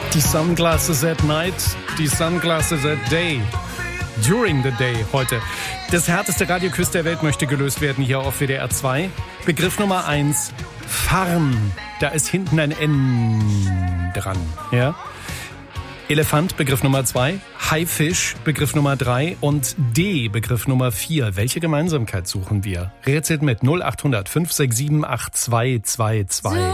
Die Sunglasses at night, die Sunglasses at day. During the day heute. Das härteste Radioquiz der Welt möchte gelöst werden hier auf WDR 2. Begriff Nummer 1, Farn. Da ist hinten ein N dran. Ja? Elefant, Begriff Nummer 2. Haifisch, Begriff Nummer 3. Und D, Begriff Nummer 4. Welche Gemeinsamkeit suchen wir? Rätselt mit 0800 567 8222.